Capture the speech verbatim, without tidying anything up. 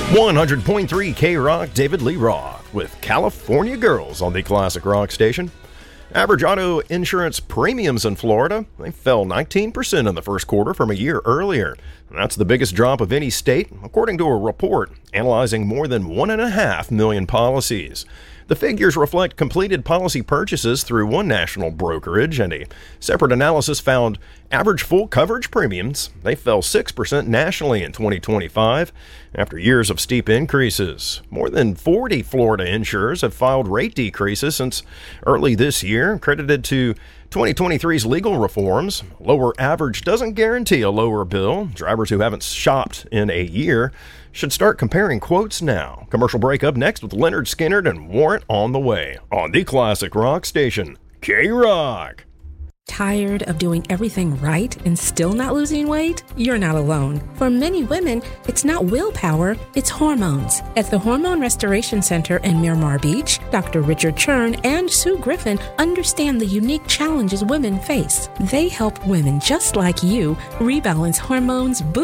one hundred point three K-Rock, David Lee Roth with California Girls on the Classic Rock station. Average auto insurance premiums in Florida, they fell nineteen percent in the first quarter from a year earlier. That's the biggest drop of any state, according to a report analyzing more than one and a half million policies. The figures reflect completed policy purchases through one national brokerage, and a separate analysis found average full coverage premiums, they fell six percent nationally in twenty twenty-five after years of steep increases. More than forty Florida insurers have filed rate decreases since early this year, credited to twenty twenty-three's legal reforms. Lower average doesn't guarantee a lower bill. Drivers who haven't shopped in a year should start comparing quotes now. Commercial break up next with Leonard Skinner and Warrant on the way on the Classic Rock station, K-Rock. Tired of doing everything right and still not losing weight? You're not alone. For many women, it's not willpower, it's hormones. At the Hormone Restoration Center in Miramar Beach, Doctor Richard Chern and Sue Griffin understand the unique challenges women face. They help women just like you rebalance hormones, boost